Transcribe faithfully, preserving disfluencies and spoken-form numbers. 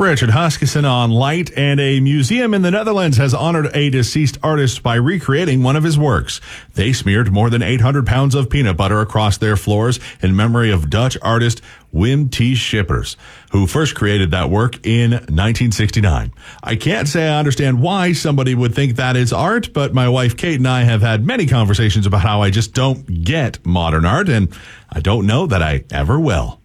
Richard Huskisson on Light, and a museum in the Netherlands has honored a deceased artist by recreating one of his works. They smeared more than eight hundred pounds of peanut butter across their floors in memory of Dutch artist Wim T. Schippers, who first created that work in nineteen sixty-nine. I can't say I understand why somebody would think that is art, but my wife Kate and I have had many conversations about how I just don't get modern art, and I don't know that I ever will.